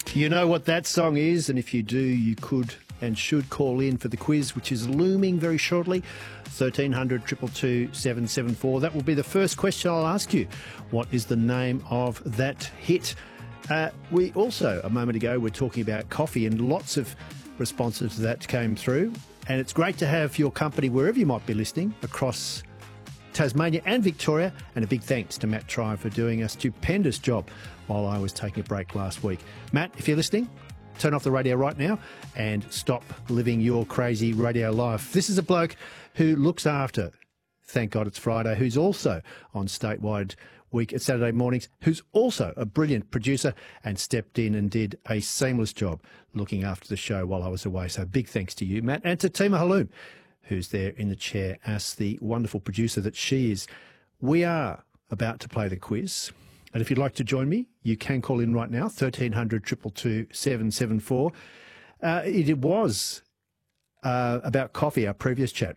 You know what that song is, and if you do, you could and should call in for the quiz, which is looming very shortly. 1300 222 774. That will be the first question I'll ask you. What is the name of that hit? We also, a moment ago, were talking about coffee, and lots of responses to that came through. And it's great to have your company wherever you might be listening across Tasmania and Victoria, and a big thanks to Matt Trier for doing a stupendous job while I was taking a break last week. Matt, if you're listening, turn off the radio right now and stop living your crazy radio life. This is a bloke who looks after, thank God it's Friday, who's also on Statewide Week at Saturday mornings, who's also a brilliant producer and stepped in and did a seamless job looking after the show while I was away. So big thanks to you, Matt, and to Tima Haloum, who's there in the chair as the wonderful producer that she is. We are about to play the quiz. And if you'd like to join me, you can call in right now, 1300 222 774. It was about coffee, our previous chat.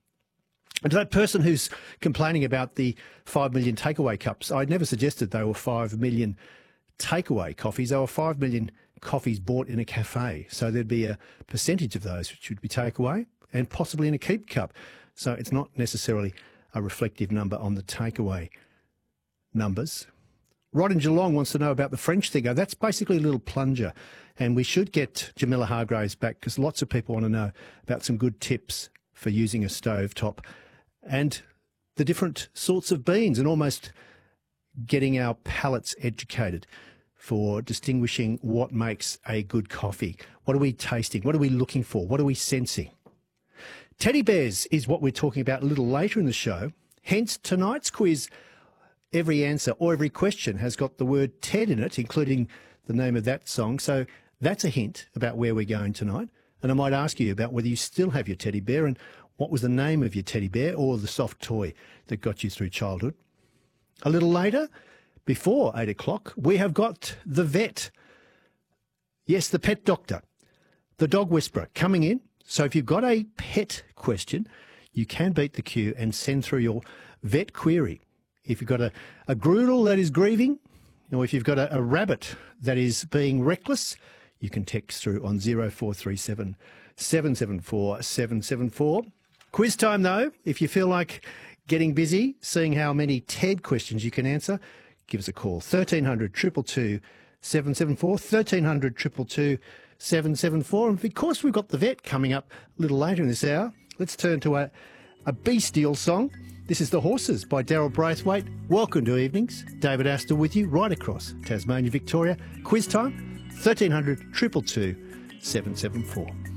And to that person who's complaining about the 5 million takeaway cups, I never suggested they were 5 million takeaway coffees. They were 5 million coffees bought in a cafe. So there'd be a percentage of those which would be takeaway, and possibly in a keep cup. So it's not necessarily a reflective number on the takeaway numbers. Rod in Geelong wants to know about the French thing. That's basically a little plunger. And we should get Jamila Hargraves back, because lots of people want to know about some good tips for using a stovetop and the different sorts of beans, and almost getting our palates educated for distinguishing what makes a good coffee. What are we tasting? What are we looking for? What are we sensing? Teddy bears is what we're talking about a little later in the show. Hence, tonight's quiz, every answer or every question has got the word Ted in it, including the name of that song. So that's a hint about where we're going tonight. And I might ask you about whether you still have your teddy bear and what was the name of your teddy bear or the soft toy that got you through childhood. A little later, before 8 o'clock, we have got the vet. Yes, the pet doctor, the dog whisperer, coming in. So if you've got a pet question, you can beat the queue and send through your vet query. If you've got a groodle that is grieving, or if you've got a rabbit that is being reckless, you can text through on 0437 774 774. Quiz time, though. If you feel like getting busy, seeing how many TED questions you can answer, give us a call. 1300 222 774, 1300 222 774. And because we've got the vet coming up a little later in this hour, let's turn to a bestial song. This is The Horses by Daryl Braithwaite. Welcome to Evenings. David Astor with you right across Tasmania, Victoria. Quiz time, 1300 222 774.